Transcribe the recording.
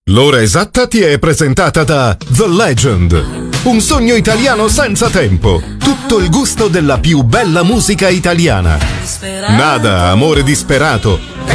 L'ora esatta ti è presentata da The Legend. Un sogno italiano senza tempo. Tutto il gusto della più bella musica italiana. Nada, amore disperato.